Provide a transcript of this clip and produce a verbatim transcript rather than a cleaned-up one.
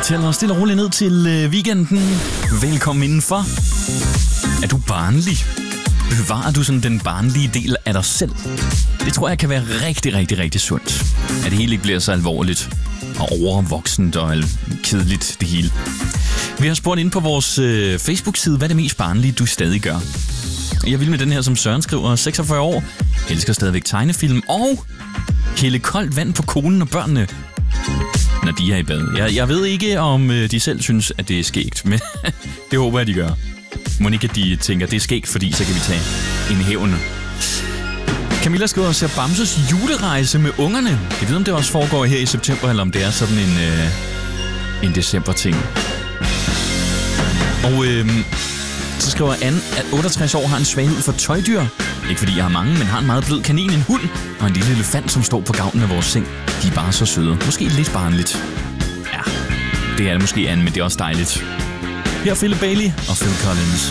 tæller stille og roligt ned til øh, weekenden. Velkommen indenfor. Er du barnlig? Bevarer du sådan den barnlige del af dig selv? Det tror jeg kan være rigtig, rigtig, rigtig sundt. At det hele ikke bliver så alvorligt og overvoksent og kedeligt det hele. Vi har spurgt ind på vores øh, Facebook-side, hvad er det mest barnlige, du stadig gør? Jeg vil med den her, som Søren skriver, seksogfyrre år, elsker stadigvæk tegnefilm og hælde koldt vand på konen og børnene, når de er i bad. Jeg, jeg ved ikke, om øh, de selv synes, at det er skægt, men det håber jeg, de gør. Må ikke, at de tænker, at det er skægt, fordi så kan vi tage en hævn. Camilla skriver, ser Bamses julerejse med ungerne. Jeg ved, om det også foregår her i september, eller om det er sådan en, øh, en december-ting. Og øh, så skriver Anne, at otteogtres år har en svaghed for tøjdyr. Ikke fordi jeg har mange, men har en meget blød kanin, en hund og en lille elefant, som står på gavlen af vores seng. De er bare så søde. Måske lidt barnligt. Ja, det er det måske, Anne, men det er også dejligt. Her er Philip Bailey og Phil Collins.